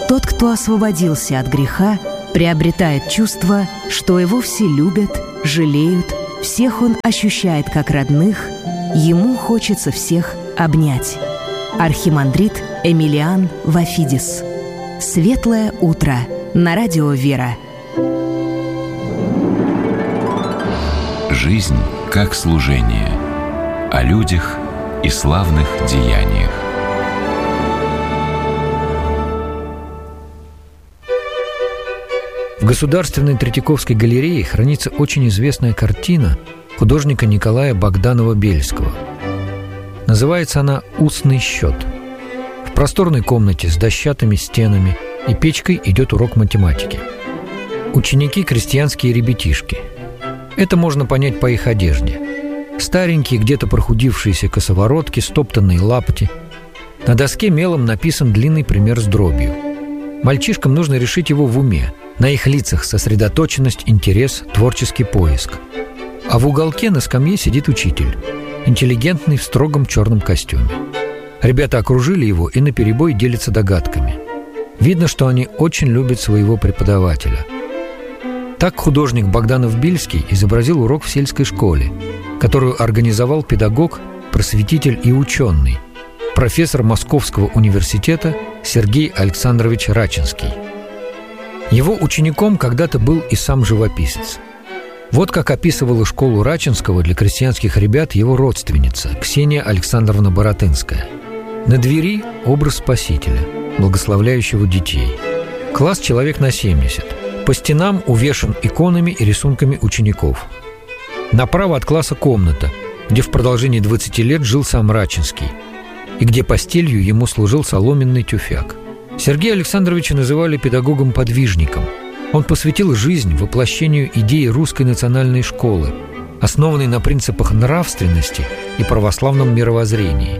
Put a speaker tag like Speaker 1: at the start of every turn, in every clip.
Speaker 1: Тот, кто освободился от греха, приобретает чувство, что его все любят, жалеют, всех он ощущает как родных, ему хочется всех обнять. Архимандрит Эмилиан Вафидис. Светлое утро на радио «Вера».
Speaker 2: Жизнь как служение. О людях и славных деяниях.
Speaker 3: В Государственной Третьяковской галерее хранится очень известная картина художника Николая Богданова-Бельского. Называется она «Устный счет». В просторной комнате с дощатыми стенами и печкой идет урок математики. Ученики – крестьянские ребятишки. Это можно понять по их одежде. Старенькие, где-то прохудившиеся косоворотки, стоптанные лапти. На доске мелом написан длинный пример с дробью. Мальчишкам нужно решить его в уме. На их лицах сосредоточенность, интерес, творческий поиск. А в уголке на скамье сидит учитель, интеллигентный в строгом черном костюме. Ребята окружили его и наперебой делятся догадками. Видно, что они очень любят своего преподавателя. Так художник Богданов-Бельский изобразил урок в сельской школе, которую организовал педагог, просветитель и ученый, профессор Московского университета Сергей Александрович Рачинский. Его учеником когда-то был и сам живописец. Вот как описывала школу Рачинского для крестьянских ребят его родственница Ксения Александровна Боротынская. На двери образ Спасителя, благословляющего детей. Класс человек на 70. По стенам увешан иконами и рисунками учеников. Направо от класса комната, где в продолжении 20 лет жил сам Рачинский, и где постелью ему служил соломенный тюфяк. Сергея Александровича называли педагогом-подвижником. Он посвятил жизнь воплощению идеи русской национальной школы, основанной на принципах нравственности и православном мировоззрении.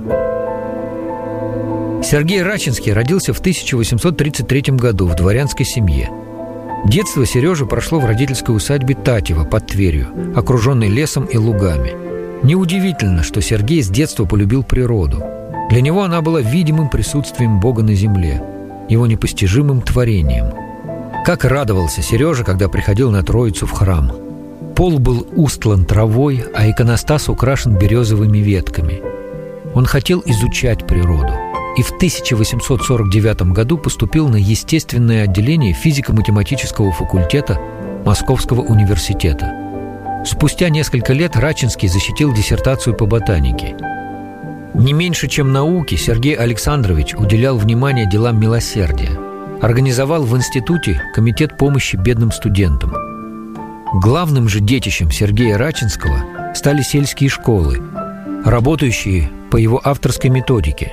Speaker 3: Сергей Рачинский родился в 1833 году в дворянской семье. Детство Сережи прошло в родительской усадьбе Татьево под Тверью, окруженной лесом и лугами. Неудивительно, что Сергей с детства полюбил природу. Для него она была видимым присутствием Бога на земле, его непостижимым творением. Как радовался Сережа, когда приходил на Троицу в храм. Пол был устлан травой, а иконостас украшен березовыми ветками. Он хотел изучать природу и в 1849 году поступил на естественное отделение физико-математического факультета Московского университета. Спустя несколько лет Рачинский защитил диссертацию по ботанике. Не меньше, чем науке, Сергей Александрович уделял внимание делам милосердия. Организовал в институте комитет помощи бедным студентам. Главным же детищем Сергея Рачинского стали сельские школы, работающие по его авторской методике.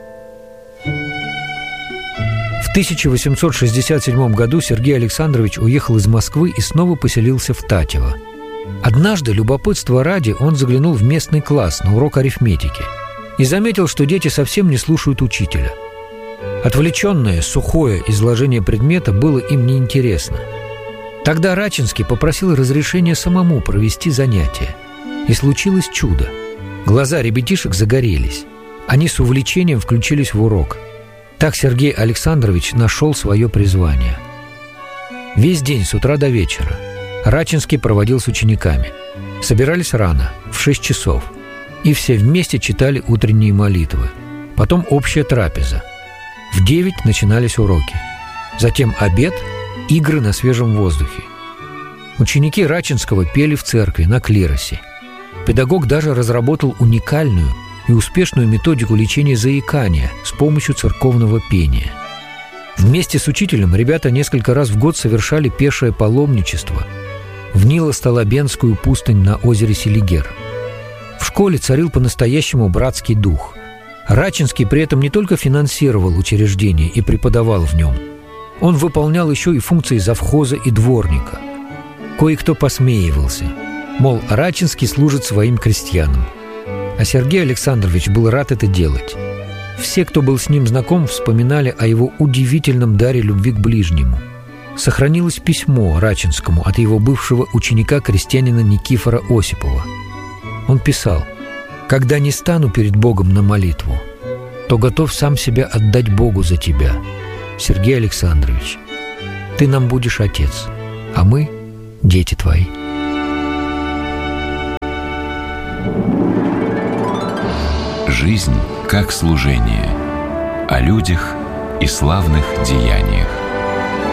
Speaker 3: В 1867 году Сергей Александрович уехал из Москвы и снова поселился в Татьево. Однажды, любопытства ради, он заглянул в местный класс на урок арифметики и заметил, что дети совсем не слушают учителя. Отвлеченное, сухое изложение предмета было им неинтересно. Тогда Рачинский попросил разрешения самому провести занятия. И случилось чудо. Глаза ребятишек загорелись. Они с увлечением включились в урок. Так Сергей Александрович нашел свое призвание. Весь день с утра до вечера Рачинский проводил с учениками. Собирались рано, в 6 часов. И все вместе читали утренние молитвы. Потом общая трапеза. В 9 начинались уроки. Затем обед, игры на свежем воздухе. Ученики Рачинского пели в церкви, на клиросе. Педагог даже разработал уникальную и успешную методику лечения заикания с помощью церковного пения. Вместе с учителем ребята несколько раз в год совершали пешее паломничество в Нило-Столобенскую пустынь на озере Селигер. В школе царил по-настоящему братский дух. Рачинский при этом не только финансировал учреждение и преподавал в нем, он выполнял еще и функции завхоза и дворника. Кое-кто посмеивался, мол, Рачинский служит своим крестьянам. А Сергей Александрович был рад это делать. Все, кто был с ним знаком, вспоминали о его удивительном даре любви к ближнему. Сохранилось письмо Рачинскому от его бывшего ученика-крестьянина Никифора Осипова. Он писал: «Когда не стану перед Богом на молитву, то готов сам себя отдать Богу за тебя. Сергей Александрович, ты нам будешь отец, а мы – дети твои.
Speaker 2: Жизнь как служение, о людях и славных деяниях.